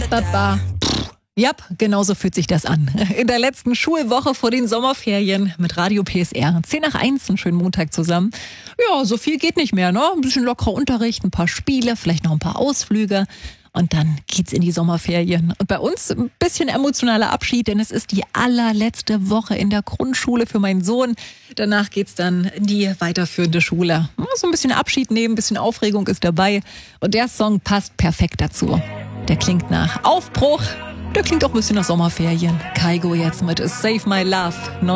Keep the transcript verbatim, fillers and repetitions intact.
Baba. Ja, genau so fühlt sich das an. In der letzten Schulwoche vor den Sommerferien mit Radio P S R. zehn nach eins, einen schönen Montag zusammen. Ja, so viel geht nicht mehr, ne? Ein bisschen lockerer Unterricht, ein paar Spiele, vielleicht noch ein paar Ausflüge. Und dann geht's in die Sommerferien. Und bei uns ein bisschen emotionaler Abschied, denn es ist die allerletzte Woche in der Grundschule für meinen Sohn. Danach geht's dann in die weiterführende Schule. So ein bisschen Abschied nehmen, ein bisschen Aufregung ist dabei. Und der Song passt perfekt dazu. Der klingt nach Aufbruch. Der klingt auch ein bisschen nach Sommerferien. Kygo jetzt mit Save My Love.